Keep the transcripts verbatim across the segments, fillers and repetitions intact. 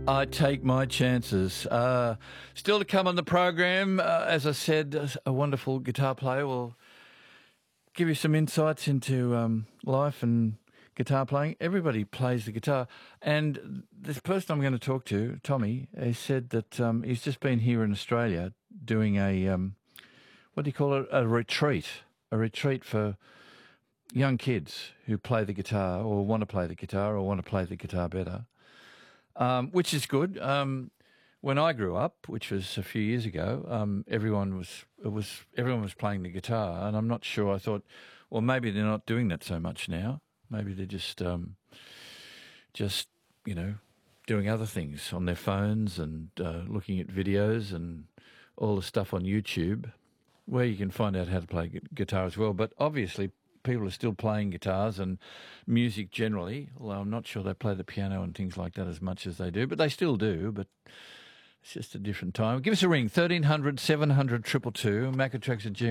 I take my chances. Uh, still to come on the program, uh, as I said, a wonderful guitar player will give you some insights into um, life and guitar playing. Everybody plays the guitar. And this person I'm going to talk to, Tommy, he said that um, he's just been here in Australia doing a, um, what do you call it, a retreat, a retreat for young kids who play the guitar or want to play the guitar or want to play the guitar better. Um, which is good. Um, when I grew up, which was a few years ago, um, everyone was it was everyone was playing the guitar, and I'm not sure. I thought, well, maybe they're not doing that so much now. Maybe they're just um, just you know doing other things on their phones and uh, looking at videos and all the stuff on YouTube, where you can find out how to play gu- guitar as well. But obviously, people are still playing guitars and music generally, although I'm not sure they play the piano and things like that as much as they do, but they still do, but it's just a different time. Give us a ring, thirteen hundred, seven hundred, two two two, Macatrax at Gmail.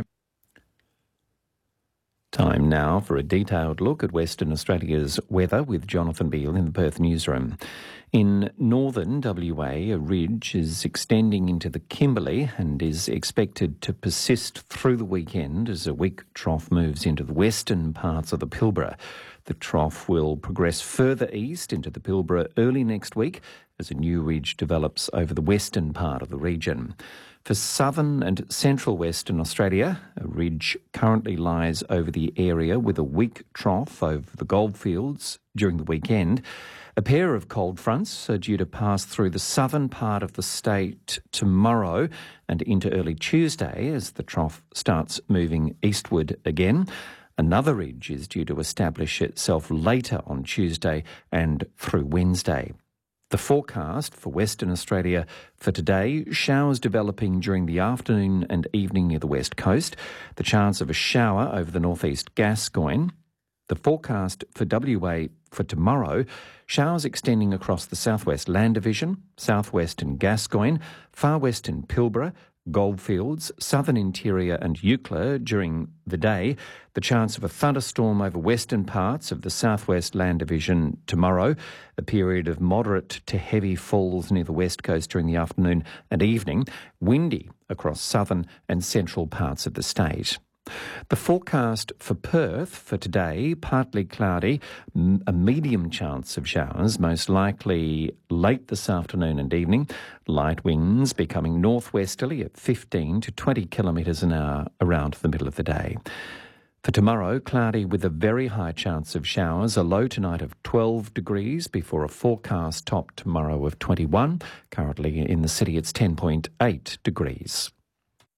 Time now for a detailed look at Western Australia's weather with Jonathan Beale in the Perth newsroom. In northern W A, a ridge is extending into the Kimberley and is expected to persist through the weekend as a weak trough moves into the western parts of the Pilbara. The trough will progress further east into the Pilbara early next week as a new ridge develops over the western part of the region. For southern and central Western Australia, a ridge currently lies over the area with a weak trough over the goldfields during the weekend. A pair of cold fronts are due to pass through the southern part of the state tomorrow and into early Tuesday as the trough starts moving eastward again. Another ridge is due to establish itself later on Tuesday and through Wednesday. The forecast for Western Australia for today, showers developing during the afternoon and evening near the west coast, the chance of a shower over the northeast Gascoyne. The forecast for W A for tomorrow, showers extending across the southwest Land Division, southwestern Gascoyne, far western Pilbara, Goldfields, southern interior and Eucla during the day. The chance of a thunderstorm over western parts of the southwest Land Division tomorrow. A period of moderate to heavy falls near the west coast during the afternoon and evening. Windy across southern and central parts of the state. The forecast for Perth for today, partly cloudy, a medium chance of showers, most likely late this afternoon and evening. Light winds becoming northwesterly at fifteen to twenty kilometres an hour around the middle of the day. For tomorrow, cloudy with a very high chance of showers, a low tonight of twelve degrees before a forecast top tomorrow of twenty-one. Currently in the city it's ten point eight degrees.